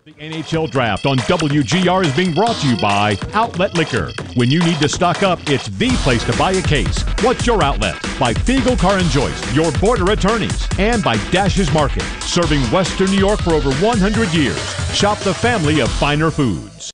The NHL Draft on WGR is being brought to you by Outlet Liquor. When you need to stock up, it's the place to buy a case. What's your outlet? By Fiegel Car and Joyce, your border attorneys. And by Dash's Market, serving Western New York for over 100 years. Shop the family of finer foods.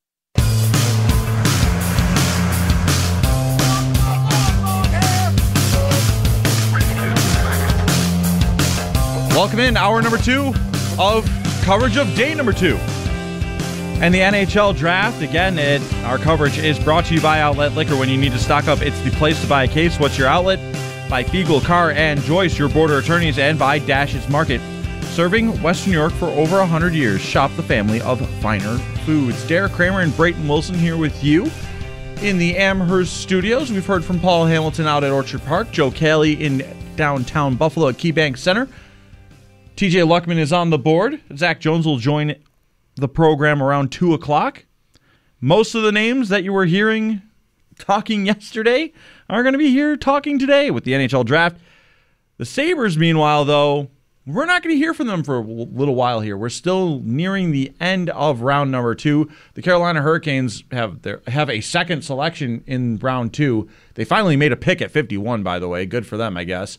Welcome in, hour number 2 of coverage of day number 2. And the NHL Draft, again, our coverage is brought to you by Outlet Liquor. When you need to stock up, it's the place to buy a case. What's your outlet? By Fiegel Car and Joyce, your border attorneys, and by Dash's Market, serving Western New York for over 100 years. Shop the family of finer foods. Derek Kramer and Brayton Wilson here with you in the Amherst studios. We've heard from Paul Hamilton out at Orchard Park, Joe Kelly in downtown Buffalo at KeyBank Center. TJ Luckman is on the board. Zach Jones will join the program around 2 o'clock. Most of the names that you were hearing talking yesterday are going to be here talking today with the NHL Draft. The Sabres, meanwhile, though, we're not going to hear from them for a little while here. We're still nearing the end of round number 2. The Carolina Hurricanes have a second selection in round 2. They finally made a pick at 51, by the way. Good for them, I guess.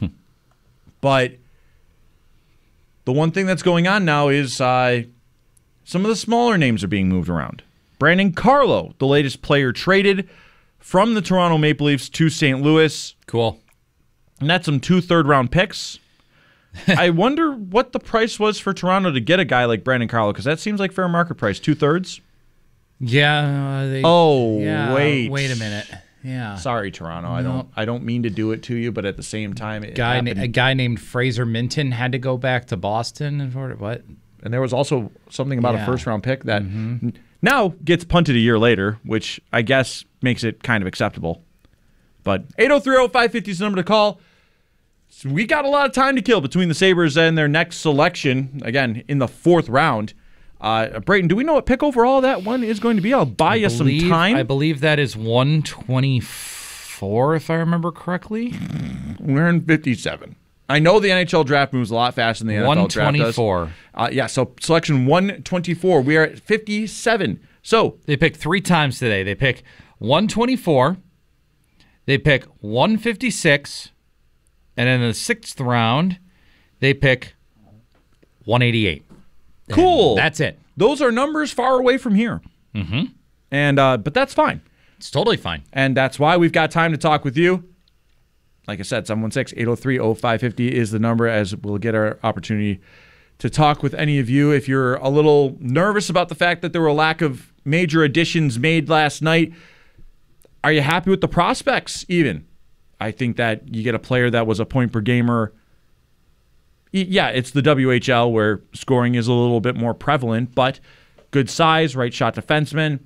But the one thing that's going on now is some of the smaller names are being moved around. Brandon Carlo, the latest player traded from the Toronto Maple Leafs to St. Louis. Cool. And that's some 2 third-round picks. I wonder what the price was for Toronto to get a guy like Brandon Carlo, because that seems like fair market price. 2 thirds? Yeah. Wait a minute. Yeah. Sorry, Toronto. No. I don't mean to do it to you, but at the same time, a guy named Fraser Minton had to go back to Boston and what? And there was also something about a first-round pick that now gets punted a year later, which I guess makes it kind of acceptable. But 803-0550 is the number to call. So we got a lot of time to kill between the Sabres and their next selection, again, in the 4th round. Brayton, do we know what pick overall that one is going to be? I'll buy you some time. I believe that is 124, if I remember correctly. We're in 57. I know the NHL draft moves a lot faster than the NFL draft does. 124. So selection 124. We are at 57. So they pick 3 times today. They pick 124. They pick 156. And in the 6th round, they pick 188. Cool. And that's it. Those are numbers far away from here. Mm-hmm. And but that's fine. It's totally fine. And that's why we've got time to talk with you. Like I said, 716-803-0550 is the number, as we'll get our opportunity to talk with any of you. If you're a little nervous about the fact that there were a lack of major additions made last night, are you happy with the prospects even? I think that you get a player that was a point-per-gamer. Yeah, it's the WHL where scoring is a little bit more prevalent, but good size, right shot defenseman.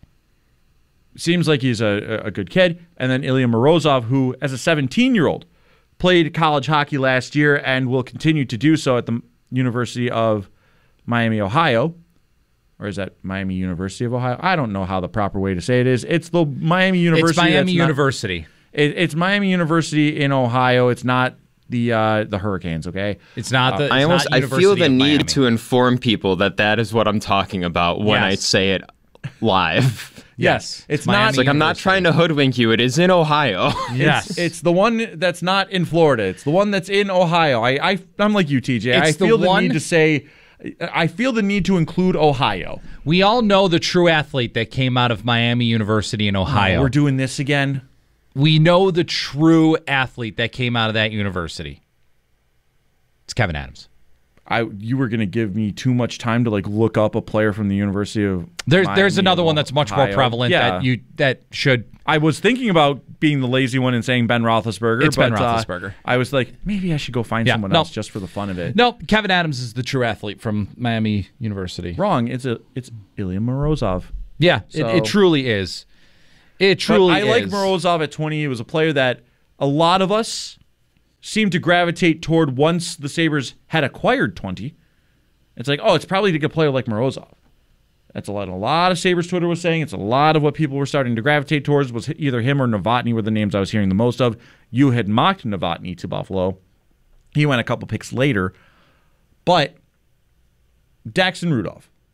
Seems like he's a good kid. And then Ilya Morozov, who, as a 17-year-old, played college hockey last year and will continue to do so at the University of Miami, Ohio. Or is that Miami University of Ohio? I don't know how the proper way to say it is. It's the Miami University. It's Miami University. It's Miami University in Ohio. It's not the Hurricanes, okay? It's not the. I feel the need to inform people that is what I'm talking about when I say it live. Yes, it's Miami not. It's like I'm not trying to hoodwink you. It is in Ohio. Yes, it's the one that's not in Florida. It's the one that's in Ohio. I'm like you, TJ. I feel the need to say. I feel the need to include Ohio. We all know the true athlete that came out of Miami University in Ohio. We're doing this again. We know the true athlete that came out of that university. It's Kevin Adams. You were going to give me too much time to look up a player from the University of Miami. There's another one that's much more prevalent that should. I was thinking about being the lazy one and saying Ben Roethlisberger. It's Ben Roethlisberger. I was like, maybe I should go find someone else just for the fun of it. No, Kevin Adams is the true athlete from Miami University. Wrong. It's Ilya Morozov. Yeah, it truly is. It truly is. I like Morozov at 20. He was a player that a lot of us seemed to gravitate toward once the Sabres had acquired 20. It's like, it's probably to get a player like Morozov. That's a lot of Sabres Twitter was saying. It's a lot of what people were starting to gravitate towards was either him or Novotny were the names I was hearing the most of. You had mocked Novotny to Buffalo. He went a couple picks later. But Daxton Rudolph,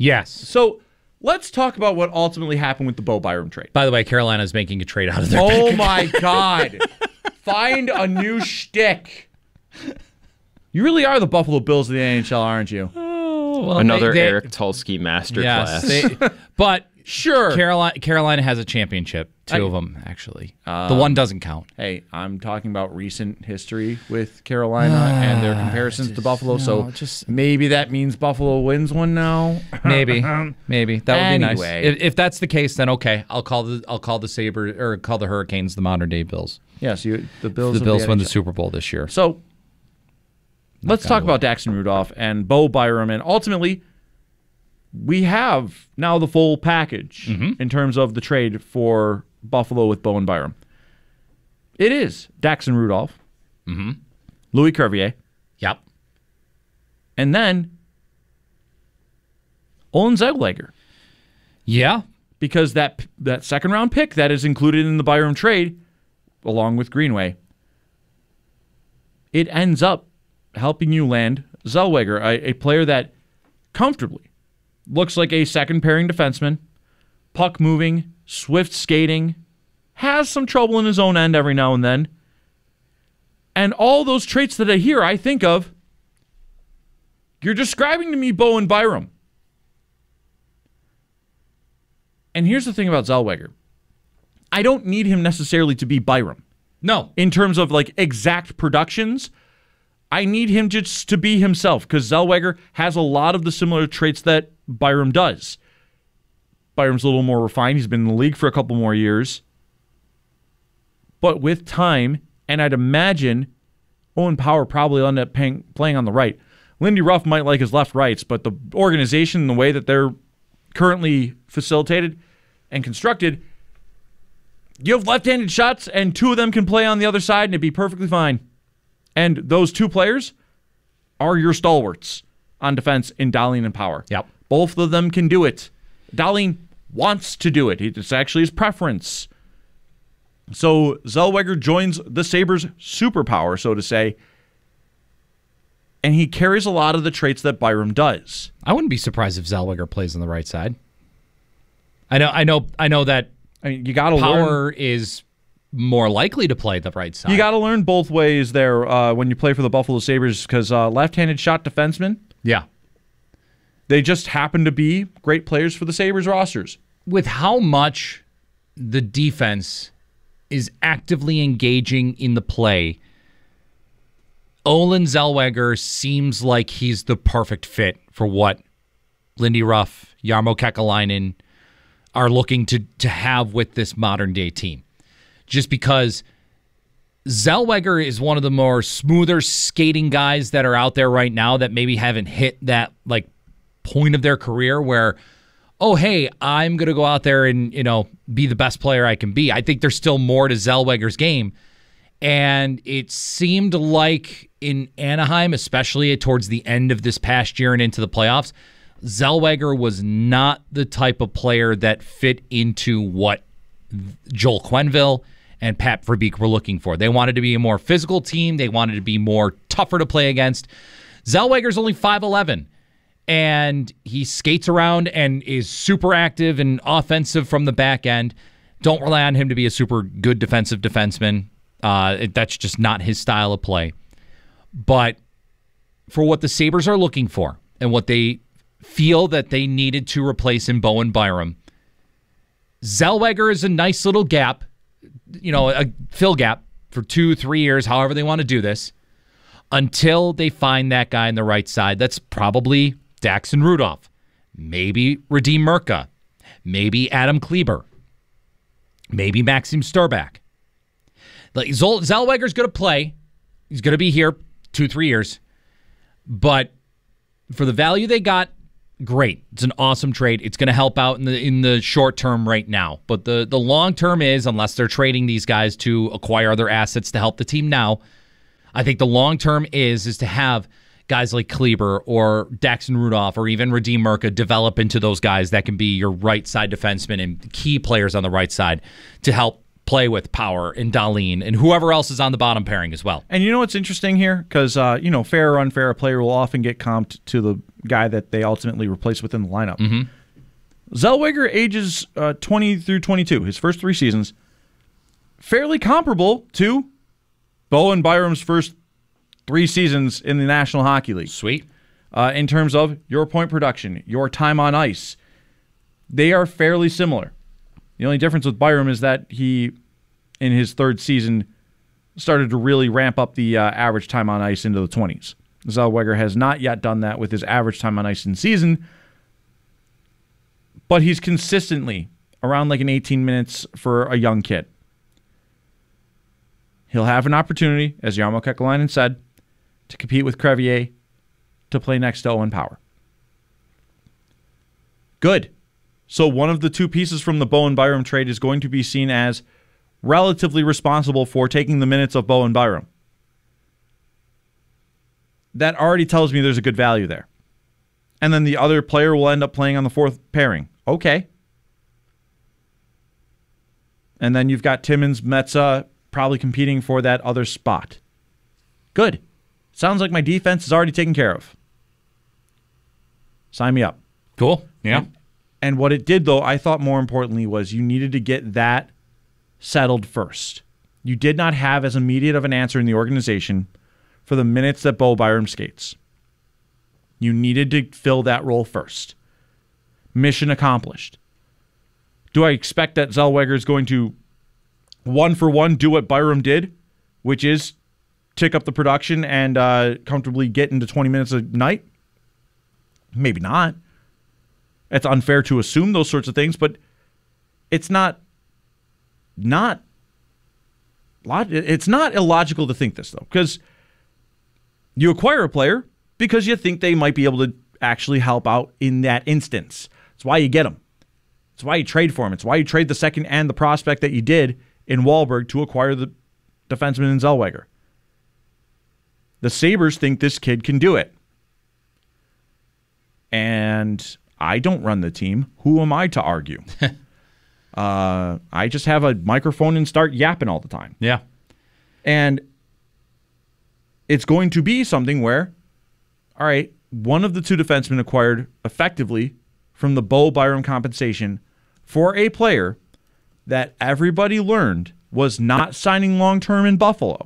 Yes. So let's talk about what ultimately happened with the Bo Byram trade. By the way, Carolina's making a trade out of their Oh bank my God. Find a new shtick. You really are the Buffalo Bills of the NHL, aren't you? Well, Another Eric Tulsky masterclass. Yes, but Sure. Carolina has a championship. Two of them, actually. The one doesn't count. Hey, I'm talking about recent history with Carolina and their comparisons to Buffalo. Maybe that means Buffalo wins one now. Maybe that would be nice. Anyway. If that's the case, then okay. I'll call the Sabres or call the Hurricanes the modern day Bills. Yes, the Bills. The Bills win the Super Bowl this year. So let's talk about Daxton Rudolph and Bo Byram, and ultimately, we have now the full package in terms of the trade for Buffalo with Bo and Byram. It is Daxton Rudolph, Louis Crevier, Yep. and then Olen Zellweger. Yeah. Because that second round pick that is included in the Byram trade, along with Greenway, it ends up helping you land Zellweger, a player that comfortably looks like a second pairing defenseman, puck moving, swift skating, has some trouble in his own end every now and then. And all those traits that I think of, you're describing to me Bo and Byram. And here's the thing about Zellweger. I don't need him necessarily to be Byram. No. In terms of like exact productions, I need him just to be himself because Zellweger has a lot of the similar traits that Byram does. Byram's a little more refined. He's been in the league for a couple more years. But with time, and I'd imagine Owen Power probably will end up playing on the right. Lindy Ruff might like his left rights, but the organization, the way that they're currently facilitated and constructed, you have left-handed shots, and two of them can play on the other side, and it'd be perfectly fine. And those two players are your stalwarts on defense in Dahlin and Power. Yep. Both of them can do it. Dahlin wants to do it. It's actually his preference. So Zellweger joins the Sabres' superpower, so to say, and he carries a lot of the traits that Byram does. I wouldn't be surprised if Zellweger plays on the right side. I know that you got to Power is more likely to play the right side. You got to learn both ways there when you play for the Buffalo Sabres because left-handed shot defensemen, yeah, they just happen to be great players for the Sabres rosters. With how much the defense is actively engaging in the play, Olen Zellweger seems like he's the perfect fit for what Lindy Ruff, Jarmo Kekalainen are looking to have with this modern-day team. Just because Zellweger is one of the more smoother skating guys that are out there right now that maybe haven't hit that like point of their career where, oh, hey, I'm going to go out there and, be the best player I can be. I think there's still more to Zellweger's game. And it seemed like in Anaheim, especially towards the end of this past year and into the playoffs, Zellweger was not the type of player that fit into what Joel Quenneville and Pat Verbeek were looking for. They wanted to be a more physical team. They wanted to be more tougher to play against. Zellweger's only 5'11", and he skates around and is super active and offensive from the back end. Don't rely on him to be a super good defensive defenseman. That's just not his style of play. But for what the Sabres are looking for and what they feel that they needed to replace in Bo and Byram, Zellweger is a nice little gap, a fill gap for 2-3 years, however they want to do this, until they find that guy on the right side. That's probably Daxton Rudolph, maybe Radim Murka, maybe Adam Kleber, maybe Maxim Sturback. Like Zellweger's going to play. He's going to be here 2-3 years. But for the value they got, great. It's an awesome trade. It's going to help out in the short term right now. But the long term is, unless they're trading these guys to acquire other assets to help the team now, I think the long term is to have guys like Kleber or Daxton Rudolph or even Radim Murka develop into those guys that can be your right side defensemen and key players on the right side to help play with Power and Dahlin and whoever else is on the bottom pairing as well. And you know what's interesting here? Because, fair or unfair, a player will often get comped to the guy that they ultimately replace within the lineup. Mm-hmm. Zellweger ages 20 through 22, his first 3 seasons, fairly comparable to Bowen Byram's first 3 seasons in the National Hockey League. Sweet. In terms of your point production, your time on ice, they are fairly similar. The only difference with Byram is that he, in his 3rd season, started to really ramp up the average time on ice into the 20s. Zellweger has not yet done that with his average time on ice in season, but he's consistently around like an 18 minutes for a young kid. He'll have an opportunity, as Jarmo Kekalainen said, to compete with Crevier to play next to Owen Power. Good. So one of the 2 pieces from the Bowen Byram trade is going to be seen as relatively responsible for taking the minutes of Bowen Byram. That already tells me there's a good value there. And then the other player will end up playing on the 4th pairing. Okay. And then you've got Timmins, Metsä probably competing for that other spot. Good. Sounds like my defense is already taken care of. Sign me up. Cool. Yeah. And what it did, though, I thought more importantly, was you needed to get that settled first. You did not have as immediate of an answer in the organization for the minutes that Bo Byram skates. You needed to fill that role first. Mission accomplished. Do I expect that Zellweger is going to 1-for-1 do what Byram did, which is tick up the production and comfortably get into 20 minutes a night? Maybe not. It's unfair to assume those sorts of things, but it's not illogical to think this, though, because you acquire a player because you think they might be able to actually help out in that instance. It's why you get them. It's why you trade for him. It's why you trade the second and the prospect that you did in Wahlberg to acquire the defenseman in Zellweger. The Sabres think this kid can do it. And I don't run the team. Who am I to argue? I just have a microphone and start yapping all the time. Yeah. And it's going to be something where, all right, one of the 2 defensemen acquired effectively from the Bo Byram compensation for a player that everybody learned was not signing long-term in Buffalo.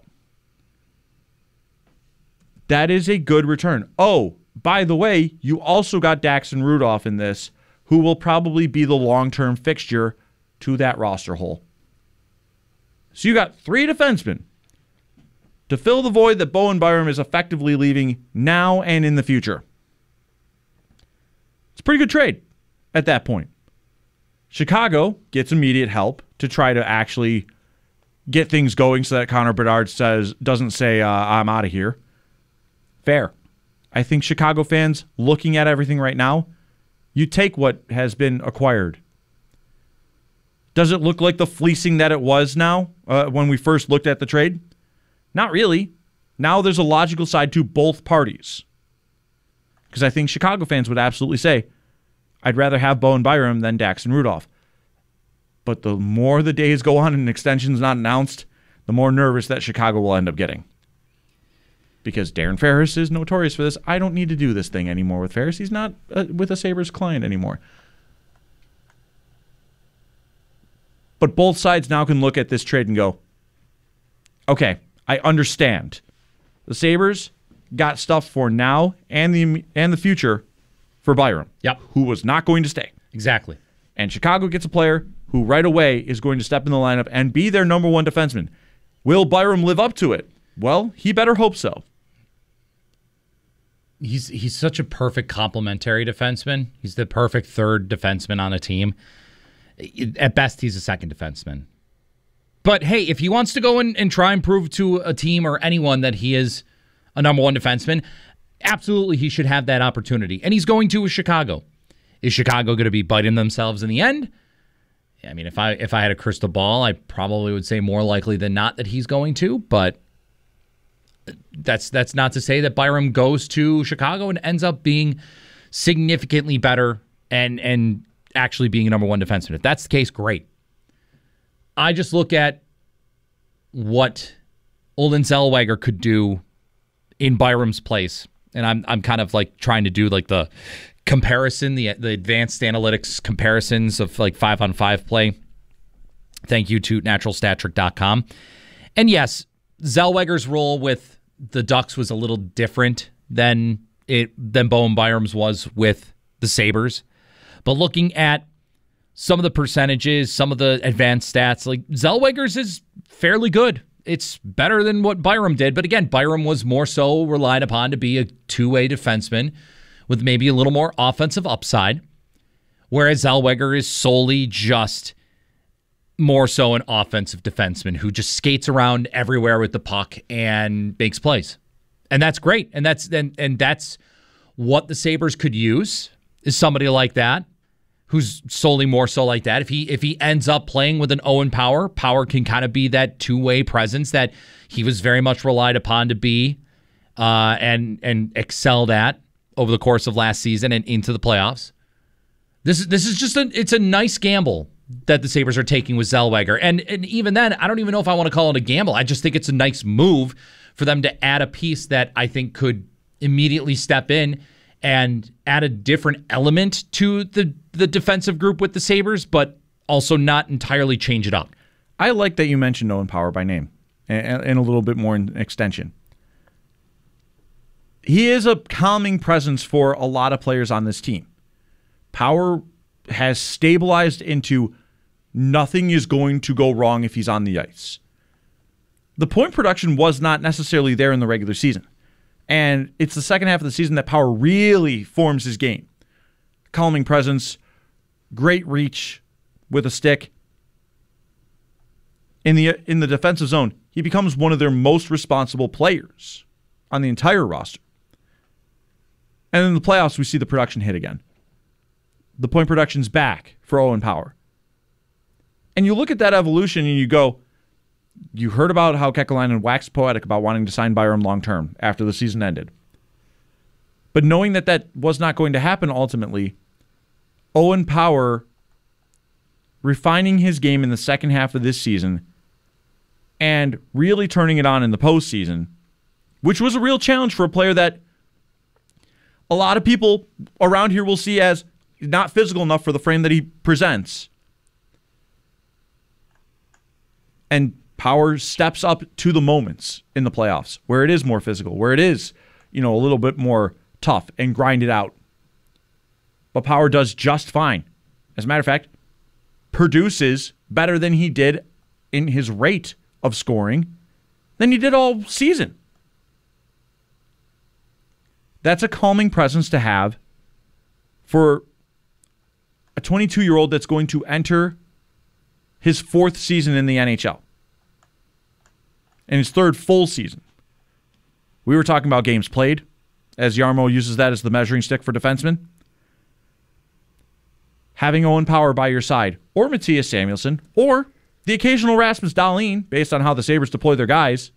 That is a good return. Oh, by the way, you also got Daxton Rudolph in this, who will probably be the long-term fixture to that roster hole. So you got 3 defensemen to fill the void that Bowen Byram is effectively leaving now and in the future. It's a pretty good trade at that point. Chicago gets immediate help to try to actually get things going so that Connor Bedard doesn't say, I'm out of here. Fair. I think Chicago fans, looking at everything right now, you take what has been acquired. Does it look like the fleecing that it was now when we first looked at the trade? Not really. Now there's a logical side to both parties. Because I think Chicago fans would absolutely say, I'd rather have Bowen Byram than Daxton Rudolph. But the more the days go on and an extension's not announced, the more nervous that Chicago will end up getting. Because Darren Ferris is notorious for this. I don't need to do this thing anymore with Ferris. He's not with a Sabres client anymore. But both sides now can look at this trade and go, okay, I understand. The Sabres got stuff for now and the future for Byram. Yep. Who was not going to stay. Exactly. And Chicago gets a player who right away is going to step in the lineup and be their number 1 defenseman. Will Byram live up to it? Well, he better hope so. He's such a perfect complementary defenseman. He's the perfect 3rd defenseman on a team. At best, he's a 2nd defenseman. But hey, if he wants to go and try and prove to a team or anyone that he is a number 1 defenseman, absolutely he should have that opportunity. And he's going to with Chicago. Is Chicago going to be biting themselves in the end? I mean, if I had a crystal ball, I probably would say more likely than not that he's going to, but that's not to say that Byram goes to Chicago and ends up being significantly better and actually being a number 1 defenseman. If that's the case, great. I just look at what Olen Zellweger could do in Byram's place, and I'm kind of like trying to do like the comparison, the advanced analytics comparisons of like 5-on-5 play. Thank you to naturalstattrick.com. And yes, Zellweger's role with the Ducks was a little different than Bowen Byram's was with the Sabres. But looking at some of the percentages, some of the advanced stats, like Zellweger's is fairly good. It's better than what Byram did. But again, Byram was more so relied upon to be a two-way defenseman with maybe a little more offensive upside, whereas Zellweger is solely just more so an offensive defenseman who just skates around everywhere with the puck and makes plays. And that's great. And that's what the Sabres could use, is somebody like that, who's solely more so like that. If he ends up playing with an Owen Power, Power can kind of be that two-way presence that he was very much relied upon to be and excelled at over the course of last season and into the playoffs. This is just it's a nice gamble that the Sabres are taking with Zellweger. And even then, I don't even know if I want to call it a gamble. I just think it's a nice move for them to add a piece that I think could immediately step in and add a different element to the defensive group with the Sabres, but also not entirely change it up. I like that you mentioned Owen Power by name and a little bit more in extension. He is a calming presence for a lot of players on this team. Power has stabilized into nothing is going to go wrong if he's on the ice. The point production was not necessarily there in the regular season. And it's the second half of the season that Power really forms his game. Calming presence, great reach with a stick. In the defensive zone, he becomes one of their most responsible players on the entire roster. And in the playoffs, we see the production hit again. The point production's back for Owen Power. And you look at that evolution and you go, you heard about how Kekalainen waxed poetic about wanting to sign Byram long-term after the season ended. But knowing that that was not going to happen ultimately, Owen Power refining his game in the second half of this season and really turning it on in the postseason, which was a real challenge for a player that a lot of people around here will see as not physical enough for the frame that he presents. And Power steps up to the moments in the playoffs where it is more physical, where it is, a little bit more tough and grind it out. But Power does just fine. As a matter of fact, produces better than he did in his rate of scoring than he did all season. That's a calming presence to have for a 22-year-old that's going to enter his fourth season in the NHL. And his third full season. We were talking about games played, as Jarmo uses that as the measuring stick for defensemen. Having Owen Power by your side, or Matthias Samuelsson, or the occasional Rasmus Dahlin, based on how the Sabres deploy their guys,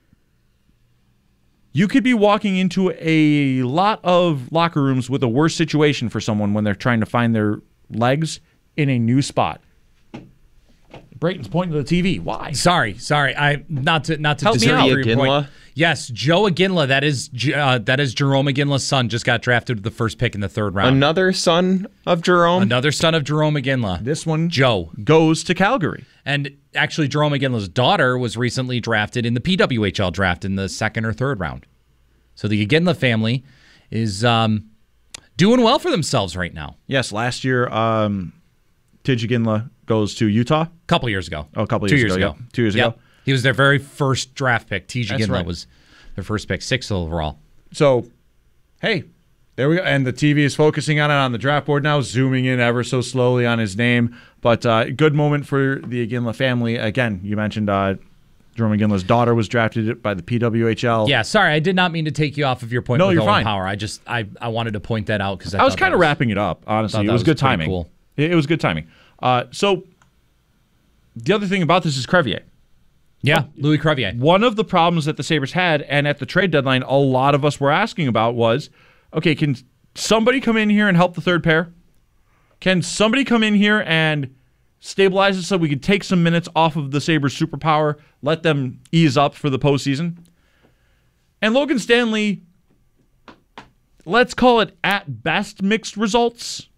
you could be walking into a lot of locker rooms with a worse situation for someone when they're trying to find their legs in a new spot. Brayton's pointing to the TV. Why? Sorry. I not to Help me out. your point. Yes, Joe Iginla. That is Jerome Iginla's son. Just got drafted with the first pick in the third round. Another son of Jerome. Another son of Jerome Iginla. This one, Joe, goes to Calgary. And actually, Jerome Iginla's daughter was recently drafted in the PWHL draft in the second or third round. So the Iginla family is doing well for themselves right now. Yes, last year, Tidge Iginla goes to Utah. A couple years ago. Oh, a couple years ago. Yeah. 2 years ago. He was their very first draft pick. Tidge Iginla right. was their first pick, 6th overall. So, hey, there we go. And the TV is focusing on it on the draft board now, zooming in ever so slowly on his name. But good moment for the Iginla family. Again, you mentioned Jerome Iginla's daughter was drafted by the PWHL. Yeah, sorry, I did not mean to take you off of your point with you're Owen fine. Power. I wanted to point that out because I was kind of wrapping it up, honestly. It was good timing. Cool. It was good timing. So the other thing about this is Crevier. Yeah, Louis Crevier. One of the problems that the Sabres had, and at the trade deadline, a lot of us were asking about was, okay, can somebody come in here and help the third pair? Can somebody come in here and stabilize it so we could take some minutes off of the Sabres' superpower, let them ease up for the postseason. And Logan Stanley, let's call it at best mixed results.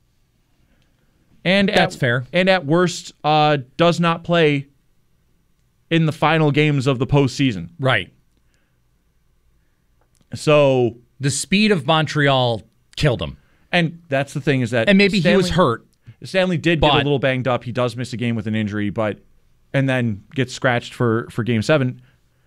And that's fair. And at worst, does not play in the final games of the postseason. Right. So the speed of Montreal killed him. And that's the thing is that... And maybe he was hurt. Stanley did get a little banged up. He does miss a game with an injury, and then gets scratched for Game 7.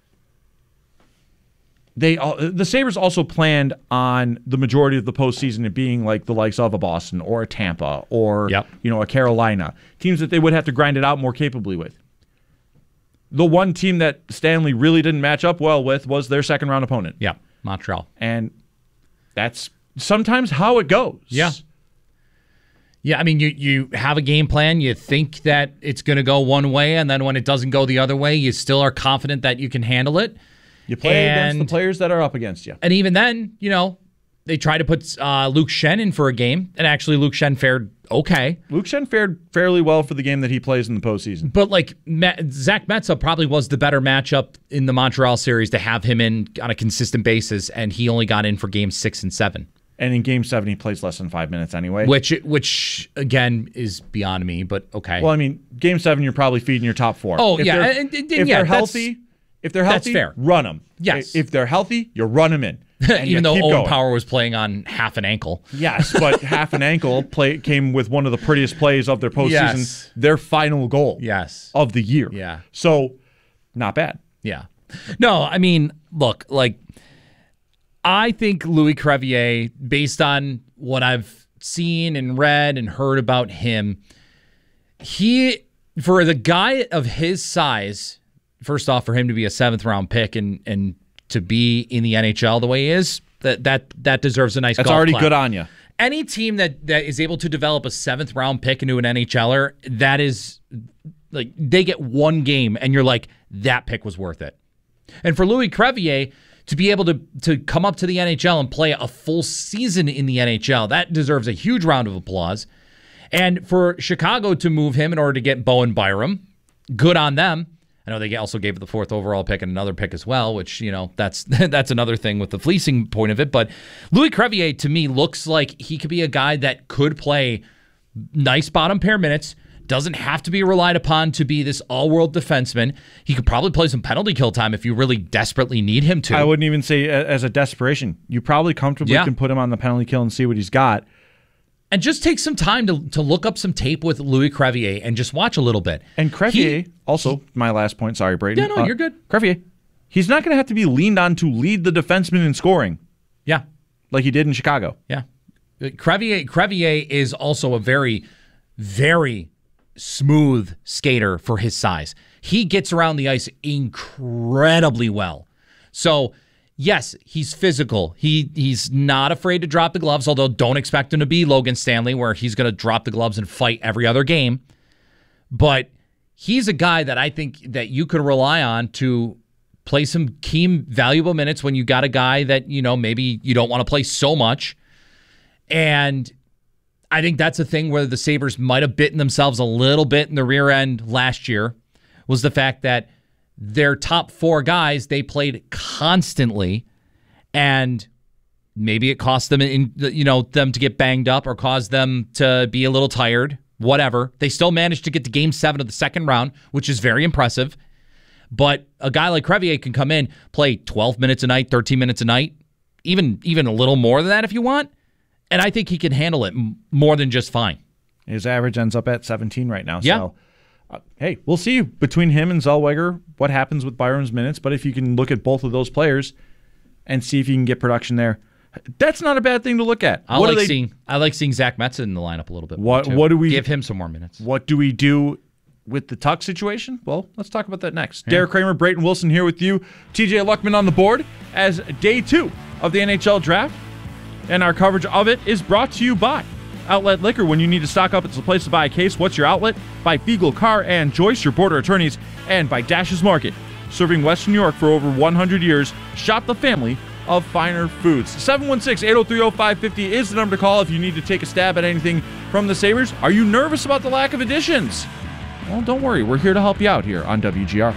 The Sabres also planned on the majority of the postseason it being like the likes of a Boston or a Tampa or a Carolina. Teams that they would have to grind it out more capably with. The one team that Stanley really didn't match up well with was their second-round opponent. Yeah, Montreal. And that's sometimes how it goes. Yeah. Yeah, I mean, you have a game plan. You think that it's going to go one way, and then when it doesn't go the other way, you still are confident that you can handle it. You play against the players that are up against you. And even then, they tried to put Luke Schenn in for a game, and actually Luke Schenn fared okay. Luke Schenn fared fairly well for the game that he plays in the postseason. But Zach Metsa probably was the better matchup in the Montreal series to have him in on a consistent basis, and he only got in for games 6 and 7. And in Game 7, he plays less than 5 minutes anyway. Which again, is beyond me, but okay. Well, I mean, Game 7, you're probably feeding your top 4. Oh, if they're healthy, that's fair. Run them. Yes. If they're healthy, you run them in. Even though Owen Power was playing on half an ankle. Yes, but half an ankle came with one of the prettiest plays of their postseason, their final goal of the year. Yeah. So, not bad. Yeah. No, I mean, look, I think Louis Crevier, based on what I've seen and read and heard about him, for the guy of his size, first off, for him to be a 7th-round pick and to be in the NHL the way he is, that deserves a nice golf clap. That's already good on you. Any team that is able to develop a 7th-round pick into an NHLer, that is, they get one game, and you're like, that pick was worth it. And for Louis Crevier to be able to come up to the NHL and play a full season in the NHL, that deserves a huge round of applause. And for Chicago to move him in order to get Bowen Byram, good on them. I know they also gave the 4th overall pick and another pick as well, which, that's another thing with the fleecing point of it. But Louis Crevier, to me, looks like he could be a guy that could play nice bottom pair minutes, doesn't have to be relied upon to be this all-world defenseman. He could probably play some penalty kill time if you really desperately need him to. I wouldn't even say as a desperation. You probably comfortably can put him on the penalty kill and see what he's got. And just take some time to look up some tape with Louis Crevier and just watch a little bit. And Crevier, also, my last point, sorry, Braden. Yeah, no, you're good. Crevier, he's not going to have to be leaned on to lead the defenseman in scoring. Yeah. Like he did in Chicago. Yeah. Crevier is also a very, very smooth skater for his size. He gets around the ice incredibly well. So, yes, he's physical. He's not afraid to drop the gloves, although don't expect him to be Logan Stanley, where he's going to drop the gloves and fight every other game. But he's a guy that I think that you could rely on to play some key, valuable minutes when you got a guy that, maybe you don't want to play so much. And I think that's a thing where the Sabres might have bitten themselves a little bit in the rear end last year, was the fact that their top 4 guys, they played constantly, and maybe it cost them them to get banged up or caused them to be a little tired, whatever. They still managed to get to Game 7 of the second round, which is very impressive. But a guy like Crevier can come in, play 12 minutes a night, 13 minutes a night, even a little more than that if you want, and I think he can handle it more than just fine. His average ends up at 17 right now. Yeah. So, hey, we'll see between him and Zellweger what happens with Byram's minutes. But if you can look at both of those players and see if you can get production there, that's not a bad thing to look at. I like seeing Zach Metsa in the lineup a little bit more. What do we give him some more minutes? What do we do with the Tuch situation? Well, let's talk about that next. Yeah. Derek Kramer, Brayton Wilson here with you. TJ Luckman on the board as day 2 of the NHL draft. And our coverage of it is brought to you by Outlet Liquor. When you need to stock up, it's the place to buy a case. What's your outlet? By Fiegel, Carr, and Joyce, your border attorneys. And by Dash's Market, serving Western New York for over 100 years. Shop the family of Finer Foods. 716-803-0550 is the number to call if you need to take a stab at anything from the Sabres. Are you nervous about the lack of additions? Well, don't worry. We're here to help you out here on WGR.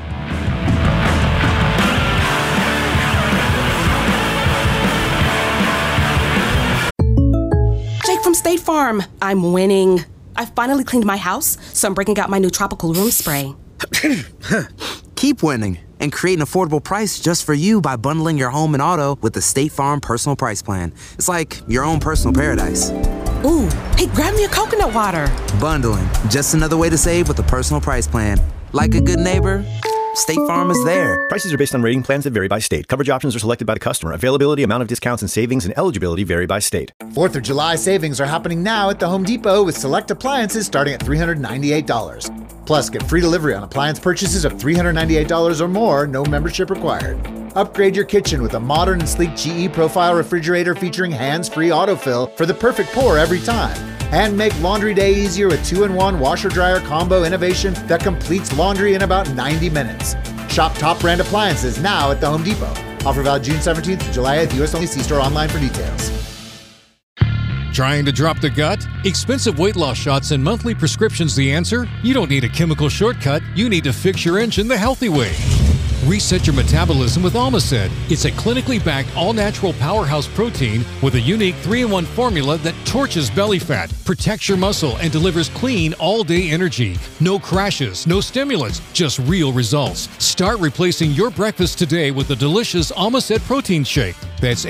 Jake from State Farm. I'm winning. I finally cleaned my house, so I'm breaking out my new tropical room spray. Keep winning and create an affordable price just for you by bundling your home and auto with the State Farm Personal Price Plan. It's like your own personal paradise. Ooh, hey, grab me a coconut water. Bundling, just another way to save with the Personal Price Plan. Like a good neighbor, State Farm is there. Prices are based on rating plans that vary by state. Coverage options are selected by the customer. Availability, amount of discounts and savings, and eligibility vary by state. 4th of July savings are happening now at the Home Depot with select appliances starting at $398. Plus, get free delivery on appliance purchases of $398 or more, no membership required. Upgrade your kitchen with a modern and sleek GE Profile refrigerator featuring hands-free autofill for the perfect pour every time. And make laundry day easier with 2-in-1 washer-dryer combo innovation that completes laundry in about 90 minutes. Shop top brand appliances now at the Home Depot. Offer valid June 17th to July 8th. U.S. only. See store online for details. Trying to drop the gut? Expensive weight loss shots and monthly prescriptions the answer? You don't need a chemical shortcut. You need to fix your engine the healthy way. Reset your metabolism with Almacet. It's a clinically backed all-natural powerhouse protein with a unique 3-in-1 formula that torches belly fat, protects your muscle, and delivers clean all-day energy. No crashes, no stimulants, just real results. Start replacing your breakfast today with the delicious Almacet protein shake. That's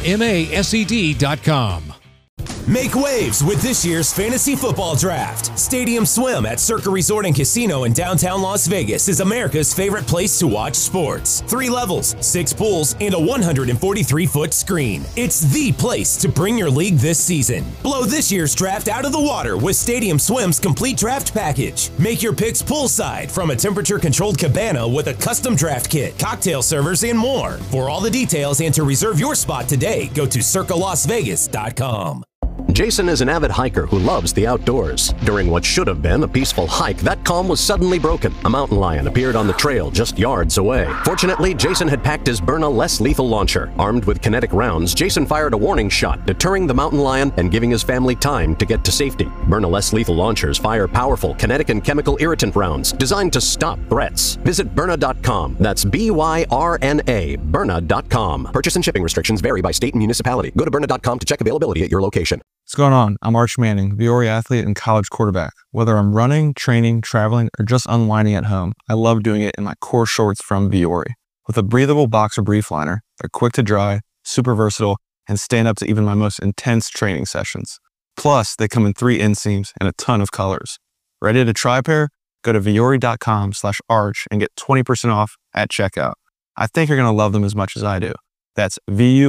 ALMASED.com. Make waves with this year's fantasy football draft. Stadium Swim at Circa Resort and Casino in downtown Las Vegas is America's favorite place to watch sports. 3 levels, 6 pools, and a 143-foot screen. It's the place to bring your league this season. Blow this year's draft out of the water with Stadium Swim's complete draft package. Make your picks poolside from a temperature-controlled cabana with a custom draft kit, cocktail servers, and more. For all the details and to reserve your spot today, go to circalasvegas.com. Jason is an avid hiker who loves the outdoors. During what should have been a peaceful hike, that calm was suddenly broken. A mountain lion appeared on the trail just yards away. Fortunately, Jason had packed his Byrna less lethal launcher. Armed with kinetic rounds, Jason fired a warning shot, deterring the mountain lion and giving his family time to get to safety. Byrna less lethal launchers fire powerful kinetic and chemical irritant rounds designed to stop threats. Visit Byrna.com. That's Byrna, Byrna.com. Purchase and shipping restrictions vary by state and municipality. Go to Byrna.com to check availability at your location. What's going on? I'm Arch Manning, Viore athlete and college quarterback. Whether I'm running, training, traveling, or just unwinding at home, I love doing it in my core shorts from Viore. With a breathable boxer brief liner, they're quick to dry, super versatile, and stand up to even my most intense training sessions. Plus, they come in 3 inseams and a ton of colors. Ready to try a pair? Go to Viore.com/arch and get 20% off at checkout. I think you're going to love them as much as I do. That's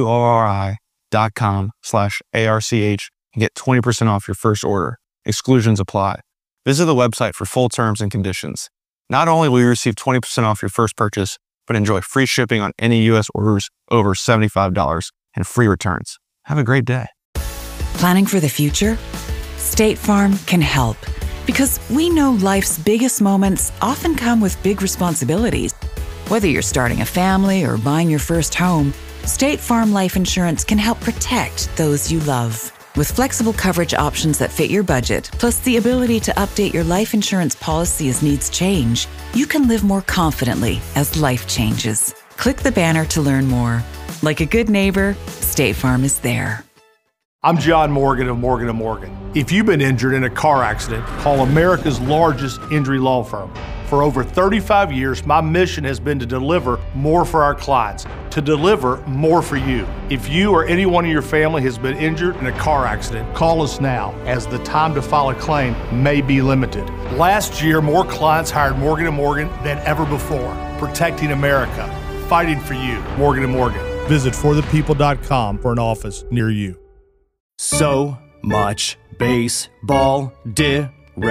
VUORI.com/ARCH and get 20% off your first order. Exclusions apply. Visit the website for full terms and conditions. Not only will you receive 20% off your first purchase, but enjoy free shipping on any U.S. orders over $75 and free returns. Have a great day. Planning for the future? State Farm can help because we know life's biggest moments often come with big responsibilities. Whether you're starting a family or buying your first home, State Farm Life Insurance can help protect those you love. With flexible coverage options that fit your budget, plus the ability to update your life insurance policy as needs change, you can live more confidently as life changes. Click the banner to learn more. Like a good neighbor, State Farm is there. I'm John Morgan of Morgan & Morgan. If you've been injured in a car accident, call America's largest injury law firm. For over 35 years, my mission has been to deliver more for our clients, to deliver more for you. If you or anyone in your family has been injured in a car accident, call us now, as the time to file a claim may be limited. Last year, more clients hired Morgan & Morgan than ever before, protecting America, fighting for you. Morgan & Morgan. Visit forthepeople.com for an office near you. So much baseball direct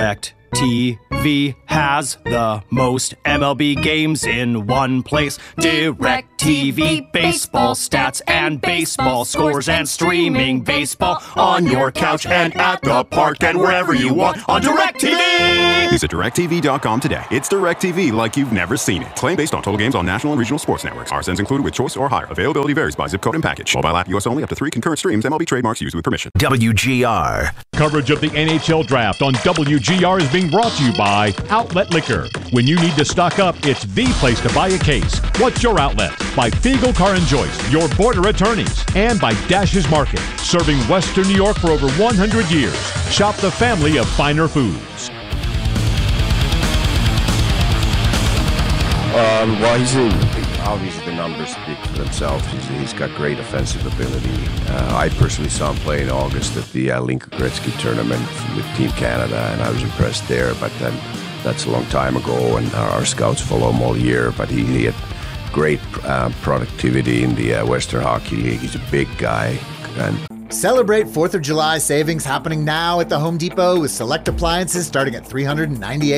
DirecTV has the most MLB games in one place. DirecTV, baseball stats and baseball scores and streaming baseball on your couch and at the park and wherever you want on DirecTV. Visit DirecTV.com today. It's DirecTV like you've never seen it. Claim based on total games on national and regional sports networks. RSNs included with choice or higher. Availability varies by zip code and package. Mobile app US only, up to 3 concurrent streams. MLB trademarks used with permission. WGR. Coverage of the NHL Draft on WGR is being brought to you by Outlet Liquor. When you need to stock up, it's the place to buy a case. What's your outlet? By Fiegel Car and Joyce, your border attorneys. And by Dash's Market, serving Western New York for over 100 years. Shop the family of finer foods. Well, obviously the numbers speak for themselves. He's got great offensive ability. I personally saw him play in August at the Linka Gretzky tournament with Team Canada, and I was impressed there. But then that's a long time ago, and our scouts follow him all year. But he had great productivity in the Western Hockey League. He's a big guy. And celebrate 4th of July savings happening now at the Home Depot with select appliances starting at $398.